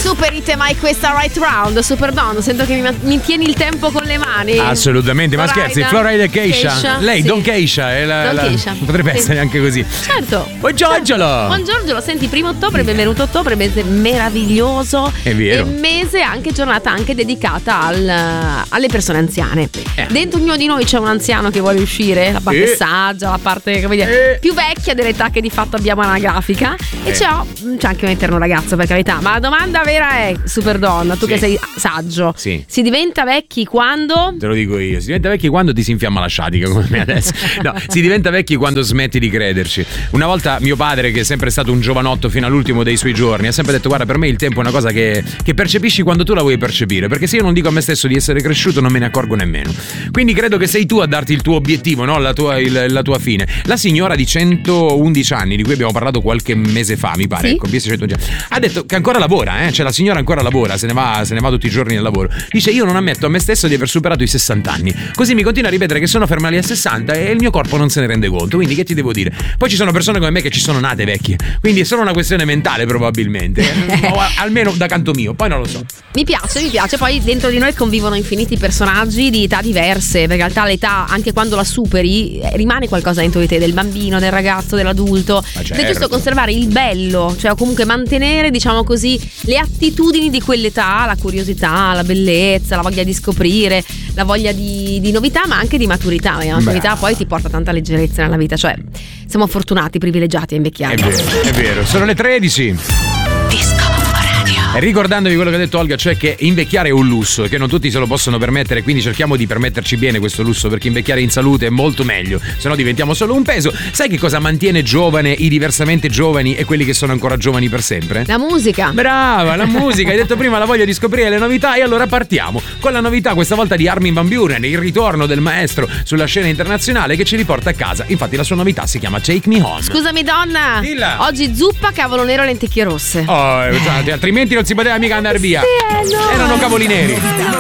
Superite mai questa right round, Super Don? Sento che mi tieni il tempo con le mani. Assolutamente, ma scherzi, Florida e Keisha. Lei, sì. Don Keisha, potrebbe essere anche così. Certo. Buongiorno. Buongiorno, senti, 1 ottobre, benvenuto ottobre, mese meraviglioso. È vero. E mese anche, giornata anche dedicata alle persone anziane. Dentro ognuno di noi c'è un anziano che vuole uscire, la parte saggia, la parte, come dire, più vecchia dell'età che di fatto abbiamo anagrafica. E c'è anche un eterno ragazzo, per carità. Ma la domanda vera è, Super Donna, tu che sei saggio, si diventa vecchi quando? Te lo dico io, si diventa vecchi quando ti si infiamma la sciatica come me adesso. No, si diventa vecchi quando smetti di crederci. Una volta mio padre, che è sempre stato un giovanotto fino all'ultimo dei suoi giorni, ha sempre detto: guarda, per me il tempo è una cosa che percepisci quando tu la vuoi percepire, perché se io non dico a me stesso di essere cresciuto non me ne accorgo nemmeno. Quindi credo che sei tu a darti il tuo obiettivo, no? La tua fine. La signora di 111 anni, di cui abbiamo parlato qualche mese fa, mi pare, ecco, 111 anni, ha detto che ancora lavora, cioè la signora ancora lavora, se ne va tutti i giorni al lavoro. Dice: io non ammetto a me stesso di aver superato i 60 anni, così mi continua a ripetere che sono ferma lì a 60 e il mio corpo non se ne rende conto. Quindi che ti devo dire? Poi ci sono persone come me che ci sono nate vecchie, quindi è solo una questione mentale probabilmente, o almeno da canto mio, poi non lo so. Mi piace, poi dentro di noi convivono infiniti personaggi di età diverse, perché in realtà l'età, anche quando la superi, rimane qualcosa dentro di te, del bambino, del ragazzo, dell'adulto. Certo. Ed è giusto conservare il bello, cioè comunque mantenere, diciamo così, le attitudini di quell'età, la curiosità, la bellezza, la voglia di scoprire, la voglia di novità, ma anche di maturità, perché la maturità poi ti porta tanta leggerezza nella vita, cioè siamo fortunati, privilegiati a invecchiare. È vero, sono le 13. Ricordandovi quello che ha detto Olga, cioè che invecchiare è un lusso e che non tutti se lo possono permettere, quindi cerchiamo di permetterci bene questo lusso, perché invecchiare in salute è molto meglio, se no diventiamo solo un peso. Sai che cosa mantiene giovane i diversamente giovani e quelli che sono ancora giovani per sempre? La musica. Brava, la musica. Hai detto prima la voglia di scoprire le novità, e allora partiamo con la novità questa volta di Armin van Buuren, il ritorno del maestro sulla scena internazionale che ci riporta a casa. Infatti la sua novità si chiama Take Me Home. Scusami donna, Dilla. Oggi zuppa, cavolo nero e lenticchie rosse. Altrimenti non si poteva mica andare via. No. Erano cavoli neri.